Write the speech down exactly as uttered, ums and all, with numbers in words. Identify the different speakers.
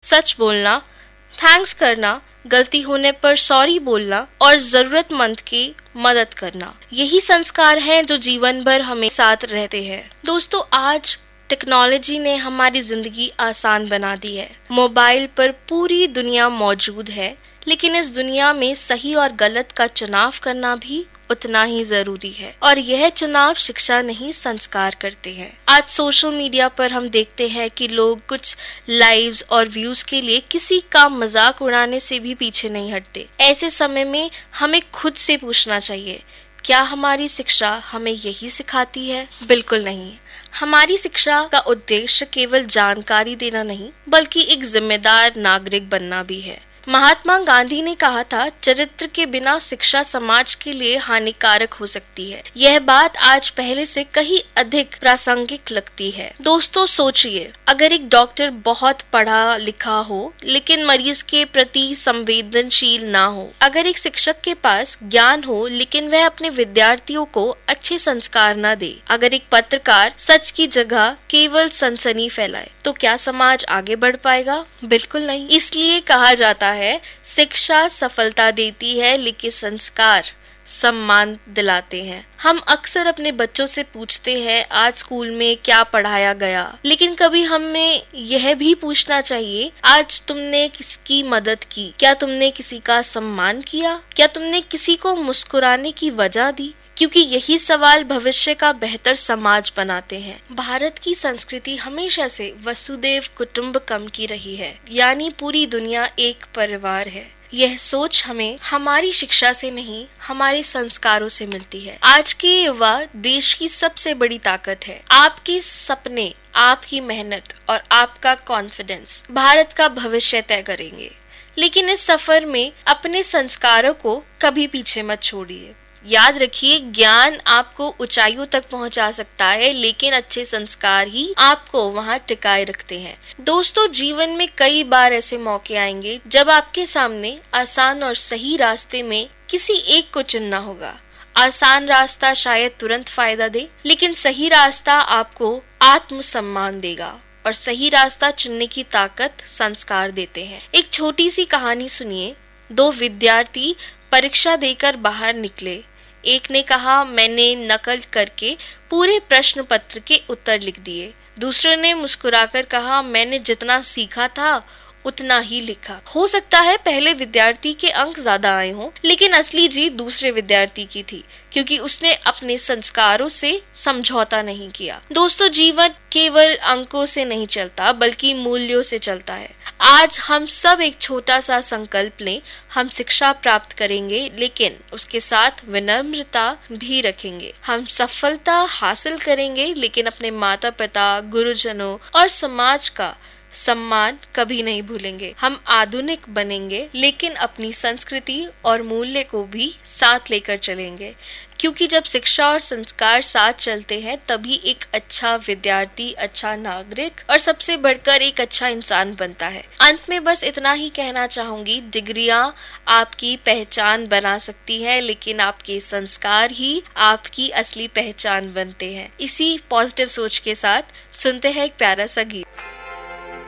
Speaker 1: सच बोलना, थैंक्स करना, गलती होने पर सॉरी बोलना और जरूरतमंद की मदद करना, यही संस्कार हैं जो जीवन भर हमें साथ रहते हैं। दोस्तों, आज टेक्नोलॉजी ने हमारी जिंदगी आसान बना दी है। मोबाइल पर पूरी दुनिया मौजूद है, लेकिन इस दुनिया में सही और गलत का चुनाव करना भी उतना ही जरूरी है, और यह चुनाव शिक्षा नहीं संस्कार करते हैं। आज सोशल मीडिया पर हम देखते हैं कि लोग कुछ लाइव्स और व्यूज के लिए किसी का मजाक उड़ाने से भी पीछे नहीं हटते। ऐसे समय में हमें खुद से पूछना चाहिए, क्या हमारी शिक्षा हमें यही सिखाती है? बिल्कुल नहीं। हमारी शिक्षा का उद्देश्य केवल जानकारी देना नहीं, बल्कि एक जिम्मेदार नागरिक बनना भी है। महात्मा गांधी ने कहा था, चरित्र के बिना शिक्षा समाज के लिए हानिकारक हो सकती है। यह बात आज पहले से कहीं अधिक प्रासंगिक लगती है। दोस्तों, सोचिए, अगर एक डॉक्टर बहुत पढ़ा लिखा हो लेकिन मरीज के प्रति संवेदनशील ना हो, अगर एक शिक्षक के पास ज्ञान हो लेकिन वह अपने विद्यार्थियों को अच्छे संस्कार न दे, अगर एक पत्रकार सच की जगह केवल सनसनी फैलाए, तो क्या समाज आगे बढ़ पाएगा? बिल्कुल नहीं। इसलिए कहा जाता है, शिक्षा सफलता देती है लेकिन संस्कार सम्मान दिलाते हैं। हम अक्सर अपने बच्चों से पूछते हैं, आज स्कूल में क्या पढ़ाया गया, लेकिन कभी हमें यह भी पूछना चाहिए, आज तुमने किसकी मदद की? क्या तुमने किसी का सम्मान किया? क्या तुमने किसी को मुस्कुराने की वजह दी? क्योंकि यही सवाल भविष्य का बेहतर समाज बनाते हैं। भारत की संस्कृति हमेशा से वसुदेव कुटुंबकम की रही है, यानी पूरी दुनिया एक परिवार है। यह सोच हमें हमारी शिक्षा से नहीं, हमारे संस्कारों से मिलती है। आज के युवा देश की सबसे बड़ी ताकत है। आपके सपने, आपकी मेहनत और आपका कॉन्फिडेंस भारत का भविष्य तय करेंगे। लेकिन इस सफर में अपने संस्कारों को कभी पीछे मत छोड़िए। याद रखिए, ज्ञान आपको ऊंचाइयों तक पहुंचा सकता है, लेकिन अच्छे संस्कार ही आपको वहां टिकाए रखते हैं। दोस्तों, जीवन में कई बार ऐसे मौके आएंगे जब आपके सामने आसान और सही रास्ते में किसी एक को चुनना होगा। आसान रास्ता शायद तुरंत फायदा दे, लेकिन सही रास्ता आपको आत्मसम्मान देगा, और सही रास्ता चुनने की ताकत संस्कार देते हैं। एक छोटी सी कहानी सुनिए। दो विद्यार्थी परीक्षा देकर बाहर निकले। एक ने कहा, मैंने नकल करके पूरे प्रश्न पत्र के उत्तर लिख दिए। दूसरे ने मुस्कुराकर कहा, मैंने जितना सीखा था उतना ही लिखा। हो सकता है पहले विद्यार्थी के अंक ज्यादा आए हों, लेकिन असली जीत दूसरे विद्यार्थी की थी, क्योंकि उसने अपने संस्कारों से समझौता नहीं किया। दोस्तों, जीवन केवल अंकों से नहीं चलता, बल्कि मूल्यों से चलता है। आज हम सब एक छोटा सा संकल्प लें, हम शिक्षा प्राप्त करेंगे, लेकिन उसके साथ विनम्रता भी रखेंगे। हम सफलता हासिल करेंगे, लेकिन अपने माता पिता, गुरुजनों और समाज का सम्मान कभी नहीं भूलेंगे। हम आधुनिक बनेंगे, लेकिन अपनी संस्कृति और मूल्य को भी साथ लेकर चलेंगे, क्योंकि जब शिक्षा और संस्कार साथ चलते हैं, तभी एक अच्छा विद्यार्थी, अच्छा नागरिक और सबसे बढ़कर एक अच्छा इंसान बनता है। अंत में बस इतना ही कहना चाहूंगी, डिग्रियां आपकी पहचान बना सकती हैं, लेकिन आपके संस्कार ही आपकी असली पहचान बनते हैं। इसी पॉजिटिव सोच के साथ सुनते हैं एक प्यारा सा गीत।